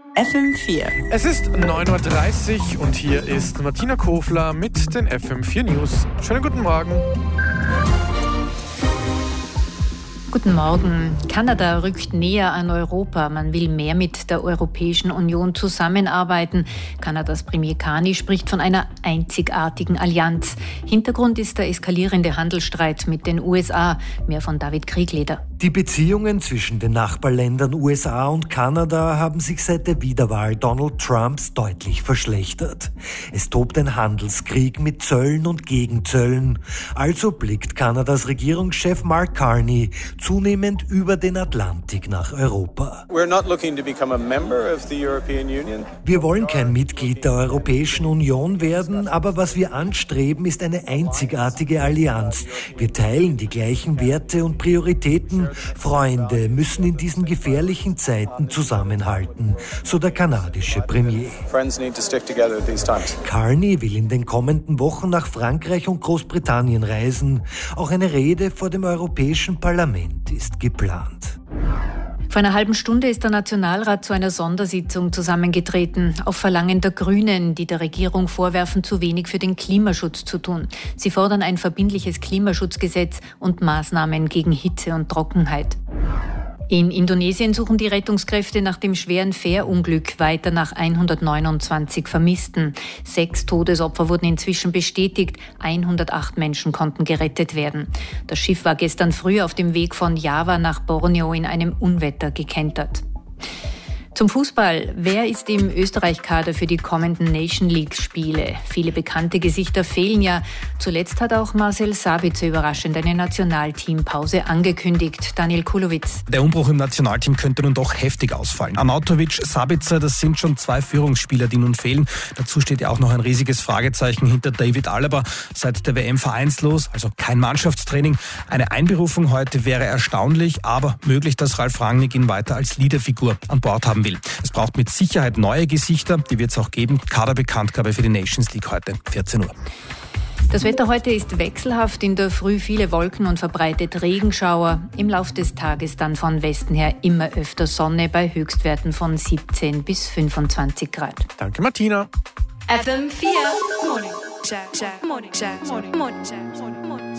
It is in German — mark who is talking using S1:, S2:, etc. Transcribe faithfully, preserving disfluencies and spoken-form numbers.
S1: F M vier.
S2: Es ist neun Uhr dreißig und hier ist Martina Kofler mit den F M vier News. Schönen guten Morgen.
S3: Guten Morgen. Kanada rückt näher an Europa. Man will mehr mit der Europäischen Union zusammenarbeiten. Kanadas Premier Carney spricht von einer einzigartigen Allianz. Hintergrund ist der eskalierende Handelsstreit mit den U S A. Mehr von David Kriegleder.
S4: Die Beziehungen zwischen den Nachbarländern U S A und Kanada haben sich seit der Wiederwahl Donald Trumps deutlich verschlechtert. Es tobt ein Handelskrieg mit Zöllen und Gegenzöllen. Also blickt Kanadas Regierungschef Mark Carney zunehmend über den Atlantik nach Europa.
S5: We're not looking to become a member of the European Union.
S4: Wir wollen kein Mitglied der Europäischen Union werden, aber was wir anstreben, ist eine einzigartige Allianz. Wir teilen die gleichen Werte und Prioritäten. Freunde müssen in diesen gefährlichen Zeiten zusammenhalten, so der kanadische Premier.
S5: Friends need to stick together at these times.
S4: Carney will in den kommenden Wochen nach Frankreich und Großbritannien reisen. Auch eine Rede vor dem Europäischen Parlament ist geplant.
S3: Vor einer halben Stunde ist der Nationalrat zu einer Sondersitzung zusammengetreten, auf Verlangen der Grünen, die der Regierung vorwerfen, zu wenig für den Klimaschutz zu tun. Sie fordern ein verbindliches Klimaschutzgesetz und Maßnahmen gegen Hitze und Trockenheit. In Indonesien suchen die Rettungskräfte nach dem schweren Fährunglück weiter nach hundertneunundzwanzig Vermissten. Sechs Todesopfer wurden inzwischen bestätigt, hundertacht Menschen konnten gerettet werden. Das Schiff war gestern früh auf dem Weg von Java nach Borneo in einem Unwetter gekentert. Zum Fußball. Wer ist im Österreich-Kader für die kommenden Nation League-Spiele? Viele bekannte Gesichter fehlen ja. Zuletzt hat auch Marcel Sabitzer überraschend eine Nationalteampause angekündigt. Daniel Kulowitz.
S6: Der Umbruch im Nationalteam könnte nun doch heftig ausfallen. Arnautovic, Sabitzer, das sind schon zwei Führungsspieler, die nun fehlen. Dazu steht ja auch noch ein riesiges Fragezeichen hinter David Alaba. Seit der W M vereinslos, also kein Mannschaftstraining. Eine Einberufung heute wäre erstaunlich, aber möglich, dass Ralf Rangnick ihn weiter als Leaderfigur an Bord haben will. Es braucht mit Sicherheit neue Gesichter, die wird es auch geben. Kaderbekanntgabe für die Nations League heute, vierzehn Uhr.
S3: Das Wetter heute ist wechselhaft, in der Früh viele Wolken und verbreitet Regenschauer. Im Lauf des Tages dann von Westen her immer öfter Sonne bei Höchstwerten von siebzehn bis fünfundzwanzig Grad.
S2: Danke, Martina.
S7: F M vier Morning Check, Check, Morning Check, Morning Check, Morning Check.